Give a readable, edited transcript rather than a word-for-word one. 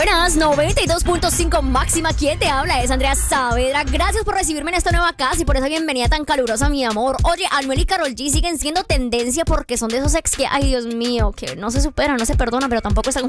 Buenas, 92.5 máxima. ¿Quién te habla? Es Andrea Saavedra. Gracias por recibirme en esta nueva casa y por esa bienvenida tan calurosa, mi amor. Oye, Anuel y Karol G siguen siendo tendencia porque son de esos ex que, ay, Dios mío, que no se superan, no se perdonan, pero tampoco están